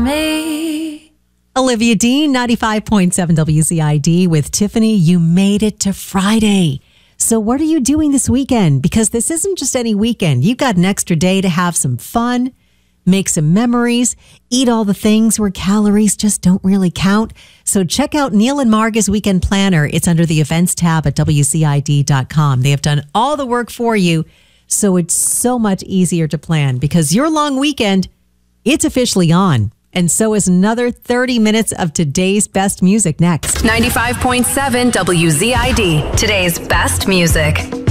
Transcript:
Me. Olivia Dean, 95.7 WZID with Tiffany. You made it to Friday. So what are you doing this weekend? Because this isn't just any weekend. You've got an extra day to have some fun, make some memories, eat all the things where calories just don't really count. So check out Neil and Marga's weekend planner. It's under the events tab at WCID.com. They have done all the work for you. So it's so much easier to plan because your long weekend, it's officially on. And so is another 30 minutes of today's best music next. 95.7 WZID. Today's best music.